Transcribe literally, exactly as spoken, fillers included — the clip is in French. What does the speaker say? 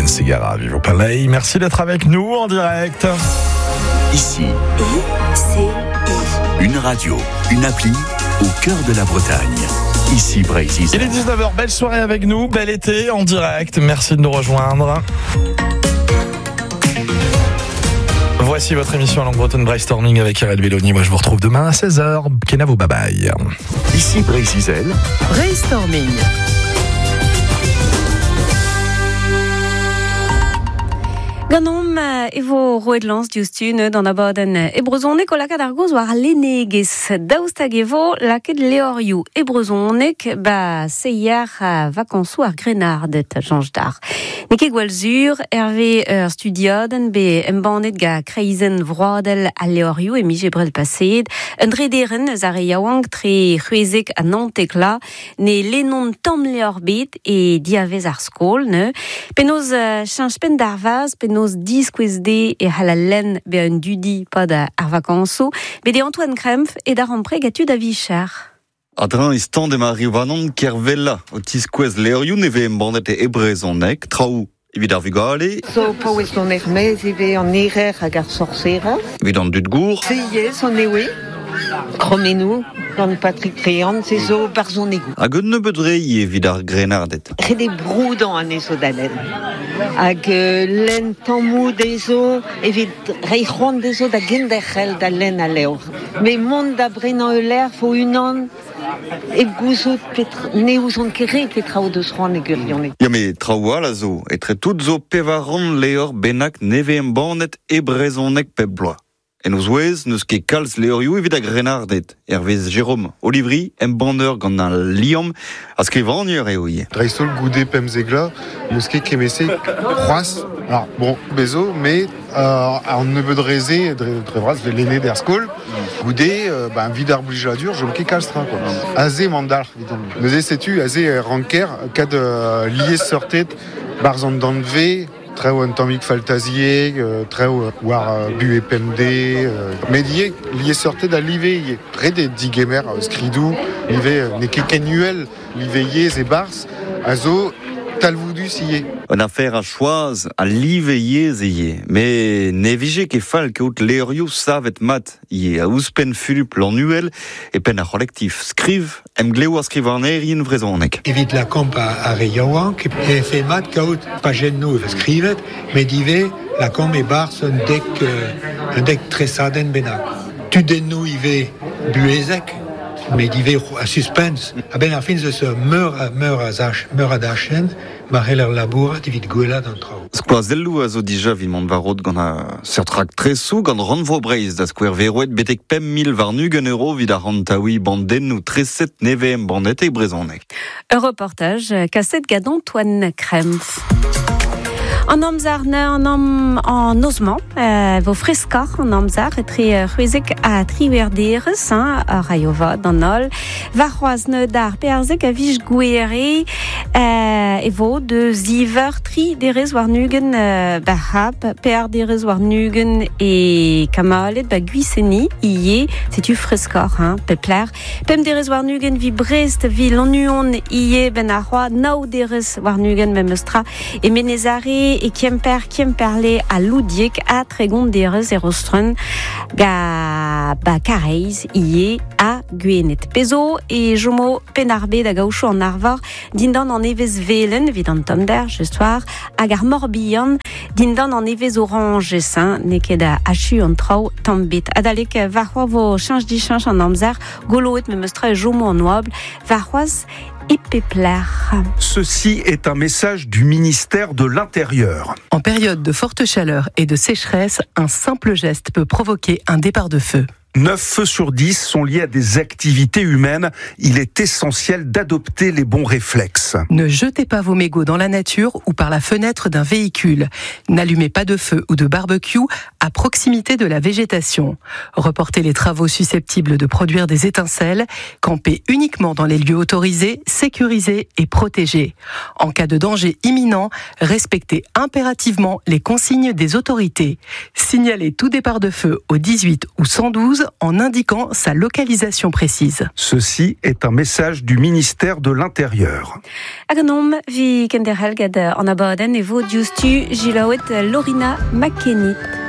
Ben Segara, Vivo Palais. Merci d'être avec nous en direct. Ici, I C I. Une radio, une appli au cœur de la Bretagne. Ici Brésil. Il est dix-neuf heures, belle soirée avec nous, bel été en direct. Merci de nous rejoindre. Voici votre émission Langue Bretonne Brainstorming avec Irène Belloni. Moi, je vous retrouve demain à seize heures. Kenavo, bye bye. Ici Brésil. Brainstorming. Ganom evo roedlans diustune dans la baden ebrezonek o lakad argoz war lenegez daoustag evo lakad leorioù ebrezonek ba seier vakansou ar grenardet janjdar. Neke gwalzur Hervé ur studioden be embandet ga kreizen vroadel a leorioù e mije brel passeed un drederen zare yaouank tre c'hwezek a nantek la ne lenon tam leorbet e diavez ar skol ne penoz chanjpen d'arvaz penoz disquesde e halalen be un dudi pa da ar vakanso be de Antoine Krempf e da rampre gatu da vicher. Adran istan de Marie Vanon kervella o tisquez leorioù neve embandet e ebrezonek traoù evit ar vugale. So pauez non er mez eve an erer hag ar sorcera. Evit an dud gour. Se yez an ewe. Kromenou, gant Patrick Tréant, se zo barzonegou. Hag un nebeudre evit ar grenardet. Rede broudan an ezo da len. Hag euh, len tammou dezo, evit reichon dezo da genderchel da len a leor. Me mont da brenan euler fo unan, e gouzot petra, ne ouzon kere petra o deus roan e gurionek. Ya me traoù ala zo, etre tout zo pevaron leor benak neve embandet ebrezonek pep bloaz. En ouz ouez, neus ket kalz leorioù evit a grenardet. Hervé Jérôme Olivry, embandeur gant an liom, a skrivanier eo ie. Dreistol goude pemzegla, neus ket kemese c'hoaz, alors bon, bezo, mais euh, an nebeudreze, drevraz, l'ene der skol, goude, euh, ben, vid ar blijadur, jom ket kalstra, quoi. Aze mandal, vidon. Neuze setu, aze ranker, kad euh, liez sortet, barzan danve, treo un tammig faltazier, euh, treo war euh, bu e pemde, euh, medier lié sortait da live, près des digemer, euh, skridou, live, euh, ne ket kenuel, live yez e bars, a zo talvoudus ie. Un affaire a choaz a live yez ie, mais ne vije ket fal keout leorioù savet mat ie a ouzpen fulup l'annuel e pen a collectif. Skriv, em gleo a skrivanerien vrezonek. Evit la komp a, a re yaouank e fe mat kaout pa jen nou skrivet, met dive la komp e bars un dek, uh, un dek tresaden benak. Tu den nou ive buezek, mais dive a suspens. A ben ar fin ze se meur a meur a zach, meur a dachen, ma heller labourat evit gwelad an traoù. Skoazelloù a zo dija vi mont varot gant a sertrak tresou gant ranvo breiz da skwer verouet betek pem mil varnugen euro vid a rantaoui banden ou treset neve embandet e brezonek. Un reportage kasset gant Antoine Krempf. En amzar ne en am en osman euh, vo freskar en amzar etre c'hwezek a triwerderez hein, a raiova dan ol va c'hoazne dar perzek a vij gouere euh, e vo de ziver tri derez war nugen euh, ba hap per derez war nugen e kamalet ba guiseni ie setu freskar hein, pepler pem derez war nugen vi Brest vi l'annuon ie ben a c'hoa nao derez war nugen memestra e menezare e Kemper Kemperle a Loudiek a Tregon derez e rostren ga ba kareiz ie a Guenet. Pezo e jomo penarbe da gaoucho an arvar dindan an evez velen vid an tom der jestoir hag ar morbihan dindan an evez orange sen neket a achu an trao tambet. Adalek varroa vo chanj di chanj an amzer goloet me meustra e jomo an oabl varroaz et pepler. Ceci est un message du ministère de l'Intérieur. En période de forte chaleur et de sécheresse, un simple geste peut provoquer un départ de feu. neuf feux sur dix sont liés à des activités humaines. Il est essentiel d'adopter les bons réflexes. Ne jetez pas vos mégots dans la nature ou par la fenêtre d'un véhicule. N'allumez pas de feu ou de barbecue à proximité de la végétation. Reportez les travaux susceptibles de produire des étincelles. Campez uniquement dans les lieux autorisés, sécurisés et protégés. En cas de danger imminent, respectez impérativement les consignes des autorités. Signalez tout départ de feu au dix-huit ou cent douze douze en indiquant sa localisation précise. Ceci est un message du ministère de l'Intérieur. Agnom vi kenderhelgad en abaden et vo diustu gilawet Lorina McKenny.